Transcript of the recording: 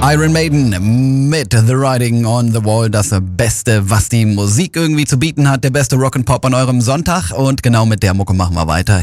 Iron Maiden mit The Writing on the Wall, das Beste, was die Musik irgendwie zu bieten hat, der beste Rock'n'Pop an eurem Sonntag und genau mit der Mucke machen wir weiter.